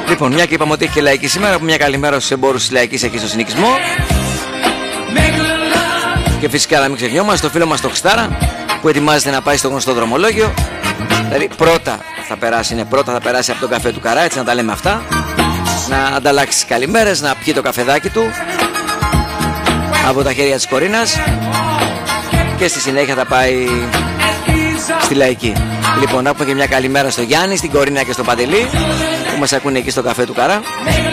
Λοιπόν, μια και είπαμε ότι έχει και Λαϊκή σήμερα, μια καλημέρα στους εμπόρους της Λαϊκής εκεί στο συνοικισμό. Και φυσικά να μην ξεχνιόμαστε το φίλο μας το Χριστάρα που ετοιμάζεται να πάει στο γνωστό δρομολόγιο. Δηλαδή πρώτα θα περάσει από τον καφέ του Καρά, έτσι να τα λέμε αυτά. Να ανταλλάξει τις καλημέρες, να πιει το καφεδάκι του από τα χέρια της Κορίνας και στη συνέχεια θα πάει στη Λαϊκή. Λοιπόν, να πούμε και μια καλημέρα στο Γιάννη, στην Κορίνα και στο Παντελή που μας ακούνε εκεί στο καφέ του Καρά.